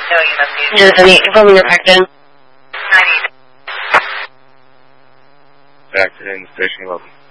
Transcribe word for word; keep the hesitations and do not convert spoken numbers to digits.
Just any from your accident. Accident, station eleven.